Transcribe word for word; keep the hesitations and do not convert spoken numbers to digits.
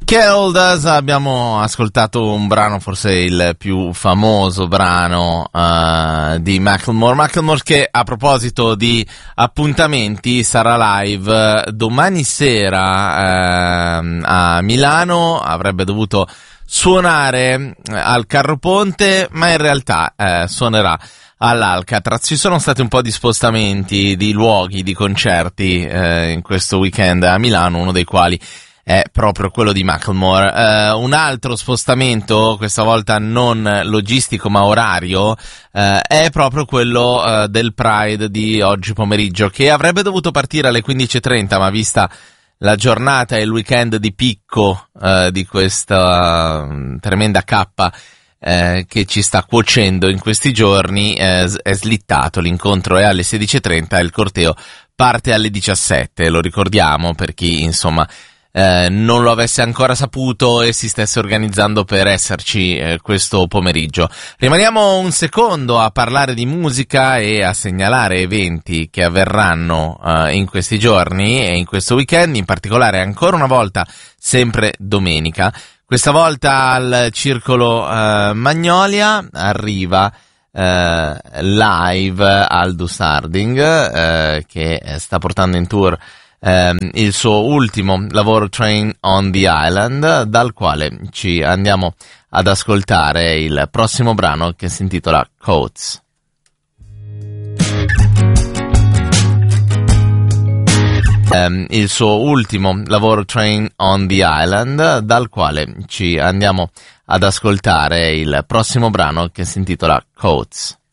Keldas, abbiamo ascoltato un brano, forse il più famoso brano uh, di Macklemore. Macklemore che, a proposito di appuntamenti, sarà live domani sera uh, a Milano. Avrebbe dovuto suonare al Carro Ponte, ma in realtà uh, suonerà all'Alcatraz. Ci sono stati un po' di spostamenti di luoghi, di concerti uh, in questo weekend a Milano, uno dei quali è proprio quello di Macklemore. Uh, un altro spostamento, questa volta non logistico ma orario, uh, è proprio quello uh, del Pride di oggi pomeriggio, che avrebbe dovuto partire alle quindici e trenta, ma vista la giornata e il weekend di picco uh, di questa uh, tremenda cappa uh, che ci sta cuocendo in questi giorni, uh, è slittato. L'incontro è alle sedici e trenta e il corteo parte alle diciassette, lo ricordiamo per chi insomma Eh, non lo avesse ancora saputo e si stesse organizzando per esserci eh, questo pomeriggio. Rimaniamo un secondo a parlare di musica e a segnalare eventi che avverranno eh, in questi giorni e in questo weekend, in particolare ancora una volta sempre domenica. Questa volta al Circolo eh, Magnolia arriva eh, live Aldous Harding eh, che sta portando in tour Um, il suo ultimo lavoro, Train on the Island, dal quale ci andiamo ad ascoltare il prossimo brano che si intitola Coats. Um, il suo ultimo lavoro, Train on the Island, dal quale ci andiamo ad ascoltare il prossimo brano che si intitola Coats.